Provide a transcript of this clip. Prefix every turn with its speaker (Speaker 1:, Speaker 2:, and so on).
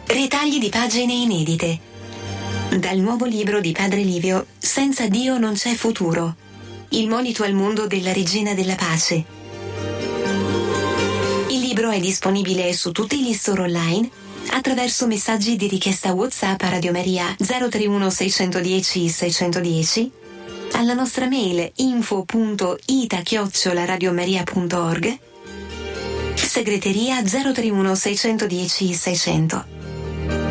Speaker 1: Ritagli di pagine inedite. Dal nuovo libro di Padre Livio, Senza Dio non c'è futuro. Il monito al mondo della Regina della Pace. Il libro è disponibile su tutti gli store online attraverso messaggi di richiesta WhatsApp a Radio Maria 031 610 610, alla nostra mail info.ita@radiomaria.org, segreteria 031 610 600.